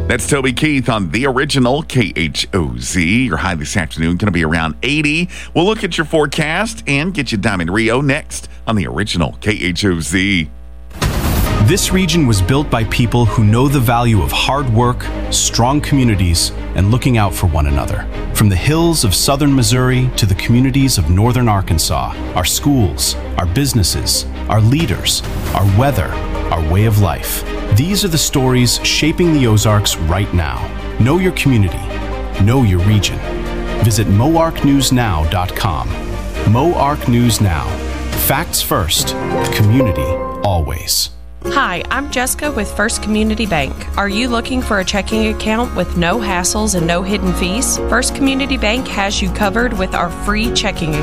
That's Toby Keith on the original KHOZ. Your high this afternoon going to be around 80. We'll look at your forecast and get you Diamond Rio next on the original KHOZ. This region was built by people who know the value of hard work, strong communities, and looking out for one another. From the hills of southern Missouri to the communities of northern Arkansas, our schools, our businesses, our leaders, our weather, our way of life. These are the stories shaping the Ozarks right now. Know your community. Know your region. Visit moarknewsnow.com. Moark News Now. Facts first. Community always. Hi, I'm Jessica with First Community Bank. Are you looking for a checking account with no hassles and no hidden fees? First Community Bank has you covered with our free checking